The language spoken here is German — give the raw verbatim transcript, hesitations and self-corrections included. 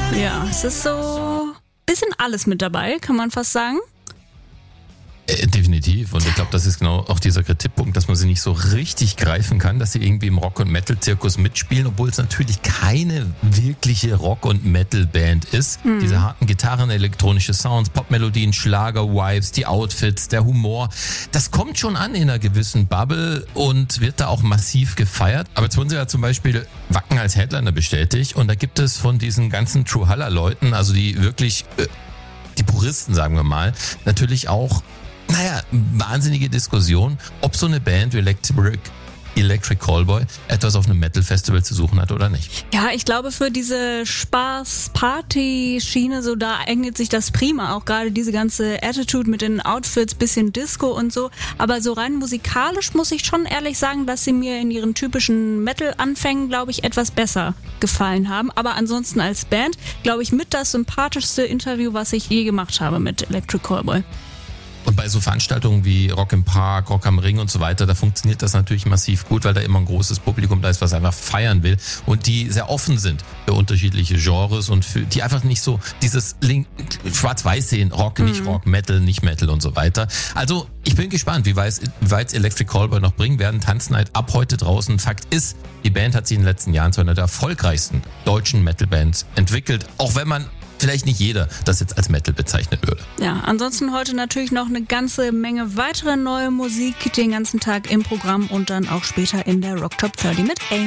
Ja, es ist so ein bisschen alles mit dabei, kann man fast sagen. Äh, definitiv. Und ich glaube, das ist genau auch dieser Kritikpunkt, dass man sie nicht so richtig greifen kann, dass sie irgendwie im Rock- und Metal-Zirkus mitspielen, obwohl es natürlich keine wirkliche Rock- und Metal-Band ist. Mhm. Diese harten Gitarren, elektronische Sounds, Popmelodien, Schlager-Vibes, die Outfits, der Humor, das kommt schon an in einer gewissen Bubble und wird da auch massiv gefeiert. Aber jetzt wurden sie ja zum Beispiel Wacken als Headliner bestätigt und da gibt es von diesen ganzen True-Holler-Leuten, also die wirklich, äh, die Puristen, sagen wir mal, natürlich auch Naja, wahnsinnige Diskussion, ob so eine Band wie Electric, Electric Callboy etwas auf einem Metal-Festival zu suchen hat oder nicht. Ja, ich glaube, für diese Spaß-Party-Schiene, so da eignet sich das prima. Auch gerade diese ganze Attitude mit den Outfits, bisschen Disco und so. Aber so rein musikalisch muss ich schon ehrlich sagen, dass sie mir in ihren typischen Metal-Anfängen, glaube ich, etwas besser gefallen haben. Aber ansonsten als Band, glaube ich, mit das sympathischste Interview, was ich je gemacht habe mit Electric Callboy. Und bei so Veranstaltungen wie Rock im Park, Rock am Ring und so weiter, da funktioniert das natürlich massiv gut, weil da immer ein großes Publikum da ist, was einfach feiern will und die sehr offen sind für unterschiedliche Genres und für die einfach nicht so dieses Link, Schwarz-Weiß sehen, Rock, nicht Rock, Metal, nicht Metal und so weiter. Also ich bin gespannt, wie weit es Electric Callboy noch bringen werden. Tanznight ab heute draußen. Fakt ist, die Band hat sich in den letzten Jahren zu einer der erfolgreichsten deutschen Metal-Bands entwickelt, auch wenn man vielleicht nicht jeder das jetzt als Metal bezeichnen würde. Ja, ansonsten heute natürlich noch eine ganze Menge weitere neue Musik den ganzen Tag im Programm und dann auch später in der Rock Top dreißig mit A.